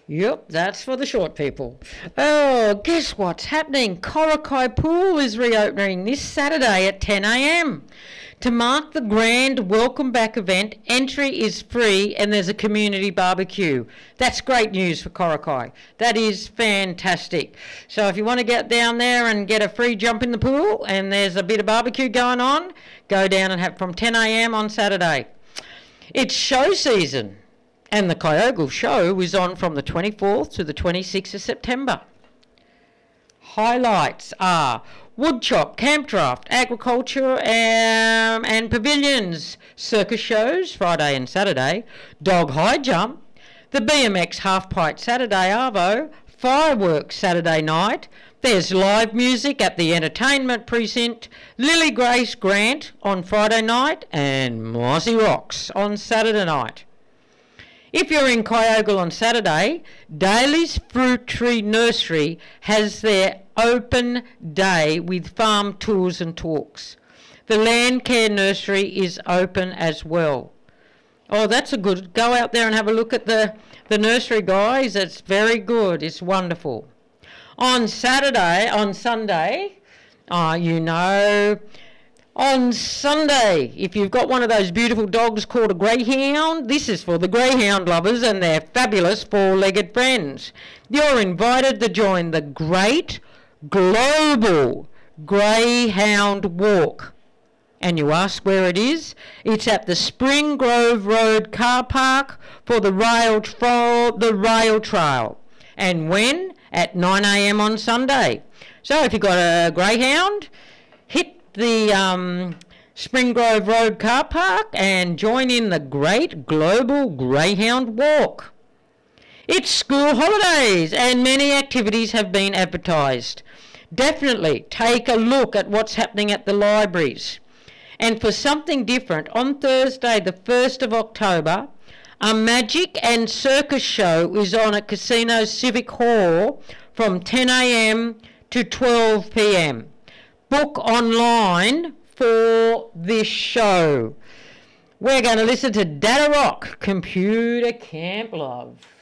Yep, that's for the short people. Oh, guess what's happening? Korakai Pool is reopening this Saturday at 10 a.m. To mark the grand welcome back event, entry is free and there's a community barbecue. That's great news for Korakai. That is fantastic. So if you want to get down there and get a free jump in the pool and there's a bit of barbecue going on, go down and have from 10 a.m. on Saturday. It's show season. And the Kyogle show is on from the 24th to the 26th of September. Highlights are woodchop, camp draft, agriculture and pavilions, circus shows Friday and Saturday, dog high jump, the BMX half pipe Saturday arvo, fireworks Saturday night, there's live music at the entertainment precinct, Lily Grace Grant on Friday night and Mossy Rocks on Saturday night. If you're in Kyogle on Saturday, Daly's Fruit Tree Nursery has their open day with farm tours and talks. The Land Care Nursery is open as well. Oh, that's a good, go out there and have a look at the nursery, guys. It's very good. It's wonderful. On Sunday, on Sunday, if you've got one of those beautiful dogs called a greyhound, this is for the greyhound lovers and their fabulous four-legged friends. You're invited to join the Great Global Greyhound Walk. And you ask where it is? It's at the Spring Grove Road car park for the rail trail. And when? At 9 a.m. on Sunday. So if you've got a greyhound, hit the Spring Grove Road car park and join in the Great Global Greyhound Walk. It's school holidays and many activities have been advertised. Definitely take a look at what's happening at the libraries. And for something different, on Thursday the 1st of October, a magic and circus show is on at Casino Civic Hall from 10 a.m. to 12 p.m. Book online for this show. We're going to listen to Dada Rock, Computer Camp Love.